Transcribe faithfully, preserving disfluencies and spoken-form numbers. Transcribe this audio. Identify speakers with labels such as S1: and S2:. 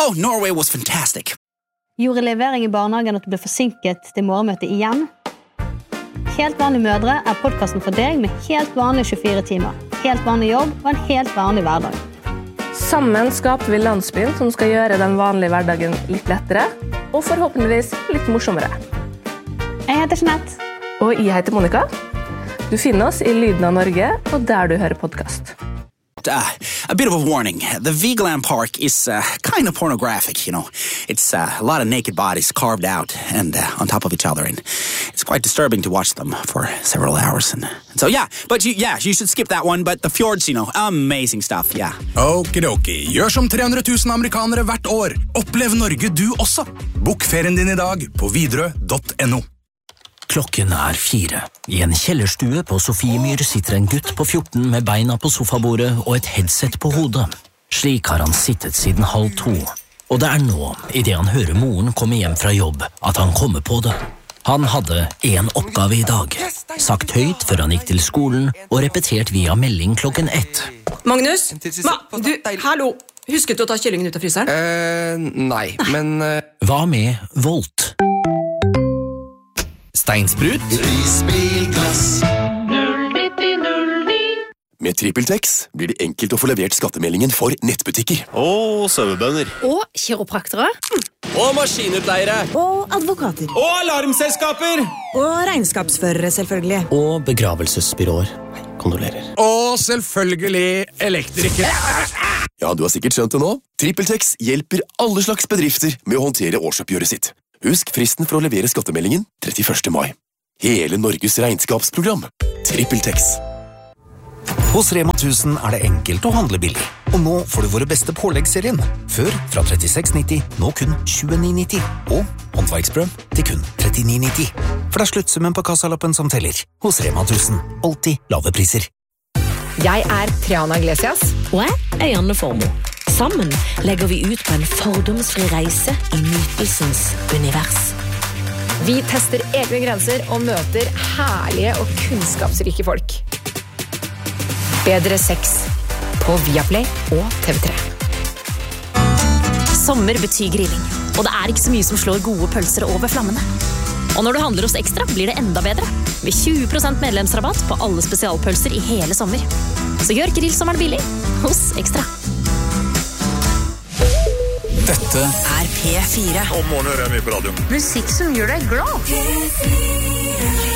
S1: Oh, Norway was fantastic.
S2: Gjorde levering i barnehagen at du ble forsinket til morgenmøtet igjen? Helt vanlige mødre er podcasten for deg med helt vanlige tjuefire timer, helt vanlig jobb og en helt vanlig hverdag.
S3: Sammen skaper vi landsbyen som skal gjøre den vanlige hverdagen litt lettere, og forhåpentligvis litt morsommere.
S2: Jeg heter Jeanette.
S3: Og jeg heter Monica. Du finner oss i Lyden av Norge, og der du hører podcast.
S1: Uh, a bit of a warning. The Vigeland Park is uh, kind of pornographic, you know. It's uh, a lot of naked bodies carved out and uh, on top of each other, and it's quite disturbing to watch them for several hours. And, and so, yeah, but you, yeah, you should skip that one, but the fjords, you know, amazing stuff, yeah.
S4: Okidoki. Gjør som tre hundre tusen amerikanere hvert år. Opplev Norge du også. Bok ferien din i dag på Widerøe punktum no.
S5: Klokken er fire. I en kjellerstue på Sofiemyr sitter en gutt på fjorten med beina på sofabordet og et headset på hodet. Slik har han sittet siden halv to. Og det er nå, i det han hører moren komme hjem fra jobb, at han kommer på det. Han hadde en oppgave i dag. Sagt høyt før han gikk til skolen, og repetert via melding klokken ett.
S6: Magnus? Ma, du, hallo. Husket du å ta kyllingen ut av fryseren?
S7: Eh, nei, men... Uh...
S5: Hva med Volt?
S4: Steinsprut.
S8: Risbilglass. Med TrippelTex blir det enkelt å få levert skattemeldingen for nettbutikker.
S9: Og søvebønner.
S10: Og kiropraktere.
S9: Og maskinutleiere.
S10: Og advokater.
S9: Og alarmselskaper.
S10: Og regnskapsførere, selvfølgelig.
S5: Og begravelsesbyråer. Kondolerer.
S4: Og selvfølgelig elektrikere.
S8: Ja, du har sikkert skjønt det nå. TrippelTex hjelper alle slags bedrifter med å håndtere årsoppgjøret sitt. Husk fristen for å levere skattemeldingen trettiførste mai. Hele Norges regnskapsprogram. TrippelTex.
S4: Hos Rema tusen er det enkelt å handle billig. Og nå får du våre beste påleggsserien. Før fra trettiseks nitti, nå kun tjueni nitti. Og håndverksbrød til kun trettini nitti. For det er sluttsummen på kassalappen som teller. Hos Rema tusen. Alltid lave priser.
S6: Jeg er Triana Iglesias.
S10: Og jeg er Janne Formo. Sammen legger vi ut på en fordomsfri reise i nytelsens univers.
S6: Vi tester egne grenser og møter herlige og kunnskapsrike folk. Bedre sex på Viaplay og T V tre.
S11: Sommer betyr grilling, og det er ikke så mye som slår gode pølser over flammene. Og når du handler hos Ekstra, blir det enda bedre. Med tjue prosent medlemsrabatt på alle spesialpølser i hele sommer. Så gjør grillsommeren billig hos Ekstra.
S5: Dette
S10: er P fire.
S9: Om morgenen hører jeg mye på radio.
S10: Musikk som gjør deg glad. P fire.